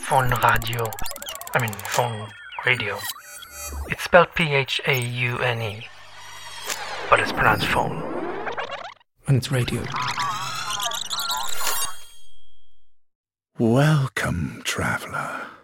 phone radio. Phone radio. It's spelled P-H-A-U-N-E, but it's pronounced phone. And it's radio. Welcome, traveler.